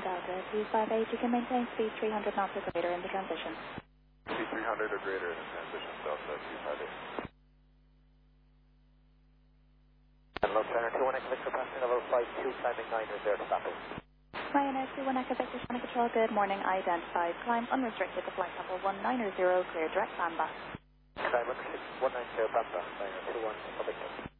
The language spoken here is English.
Delta 258, you can maintain speed 300 knots or greater in the transition. Speed 300 or greater in the transition, Delta 258. And Los Center 21 Echo Victor, passing level flight 2, climbing 9 reserve stopping. Ryanair 21 Echo Victor, Sonic Control, good morning, identified. Climb unrestricted to flight level 190, clear direct Bamba. Climb unrestricted 190 Bamba, Ryanair 21 Echo Victor.